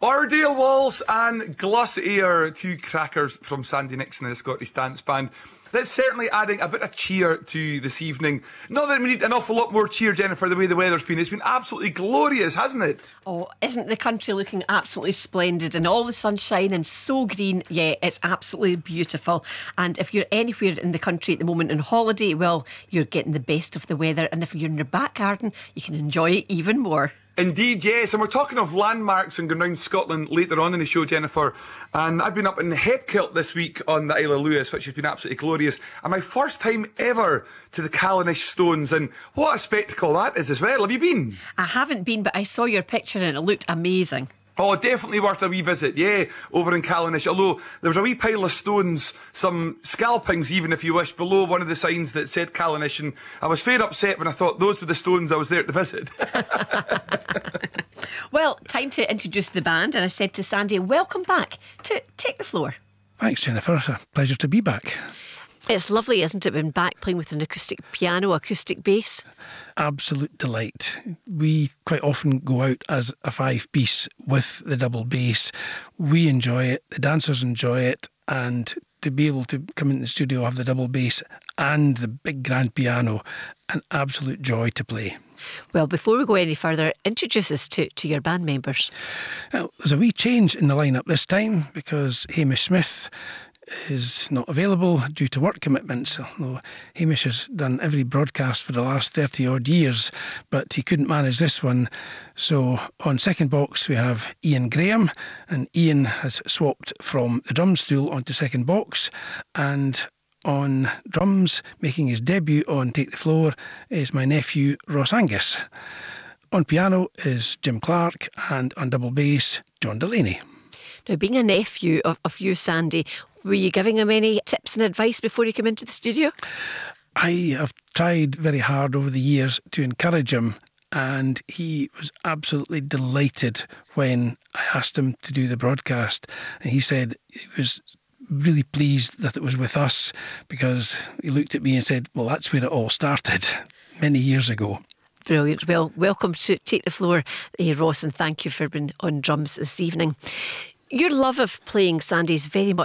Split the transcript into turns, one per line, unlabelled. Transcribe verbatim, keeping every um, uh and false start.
Ordale Walls and Glossier, two crackers from Sandy Nixon and the Scottish Dance Band. That's certainly adding a bit of cheer to this evening. Not that we need an awful lot more cheer, Jennifer, the way the weather's been. It's been absolutely glorious, hasn't it?
Oh, isn't the country looking absolutely splendid, and all the sunshine and so green? Yeah, it's absolutely beautiful. And if you're anywhere in the country at the moment on holiday, well, you're getting the best of the weather. And if you're in your back garden, you can enjoy it even more.
Indeed, yes, and we're talking of landmarks and going round Scotland later on in the show, Jennifer. And I've been up in Hepkilt this week on the Isle of Lewis, which has been absolutely glorious. And my first time ever to the Callanish Stones, and what a spectacle that is as well. Have you been?
I haven't been, but I saw your picture and it looked amazing.
Oh, definitely worth a wee visit, yeah, over in Callanish. Although there was a wee pile of stones, some scalpings even if you wish, below one of the signs that said Callanish, and I was fair upset when I thought those were the stones I was there to visit.
Well, time to introduce the band, and I said to Sandy, welcome back to Take the Floor.
Thanks, Jennifer. It's a pleasure to be back.
It's lovely, isn't it, being back playing with an acoustic piano, acoustic bass?
Absolute delight. We quite often go out as a five-piece with the double bass. We enjoy it, the dancers enjoy it, and to be able to come into the studio, have the double bass and the big grand piano, an absolute joy to play.
Well, before we go any further, introduce us to, to your band members.
Well, there's a wee change in the lineup this time because Hamish Smith is not available due to work commitments. Although Hamish has done every broadcast for the last thirty odd years, but he couldn't manage this one. So on second box we have Ian Graham, and Ian has swapped from the drum stool onto second box, and on drums, making his debut on Take the Floor, is my nephew Ross Angus. On piano is Jim Clark, and on double bass, John Delaney.
Now, being a nephew of, of you, Sandy, were you giving him any tips and advice before you came into the studio?
I have tried very hard over the years to encourage him, and he was absolutely delighted when I asked him to do the broadcast. And he said he was really pleased that it was with us, because he looked at me and said, well, that's where it all started many years ago.
Brilliant. Well, welcome to Take the Floor, eh, Ross, and thank you for being on drums this evening. Your love of playing, Sandy, is very much